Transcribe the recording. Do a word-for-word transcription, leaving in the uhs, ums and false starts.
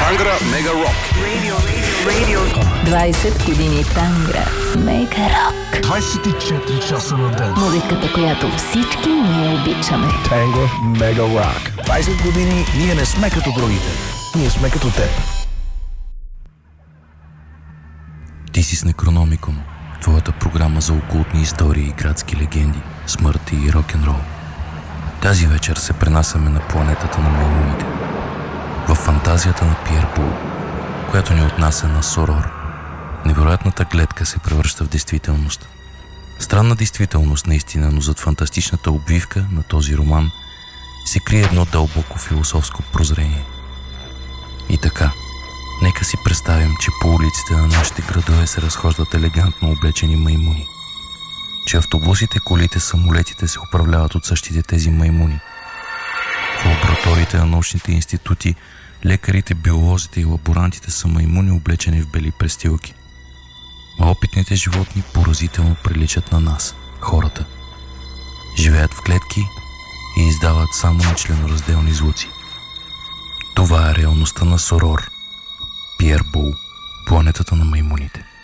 Тангра Мега Рок. двайсет години Тангра Мега Рок. двайсет и четири часа на ден. Музиката, която всички ние обичаме. Тангра Мега Рок. двайсет години ние не сме като другите. Ние сме като теб. Ти си с Некрономикон, твоята програма за окултни истории и градски легенди, смърт и рок-н-рол. Тази вечер се пренасяме на планетата на маймуните, в фантазията на Пиер Бул, която ни отнася на Сорор. Невероятната гледка се превръща в действителност. Странна действителност наистина, но зад фантастичната обвивка на този роман се крие едно дълбоко философско прозрение. И така, нека си представим, че по улиците на нашите градове се разхождат елегантно облечени маймуни. Че автобусите, колите, самолетите се управляват от същите тези маймуни. В лабораториите на научните институти лекарите, биолозите и лаборантите са маймуни, облечени в бели престилки. А опитните животни поразително приличат на нас, хората. Живеят в клетки и издават само нечленоразделни звуци. Това е реалността на Сорор. Пиер Бул, планетата на маймуните.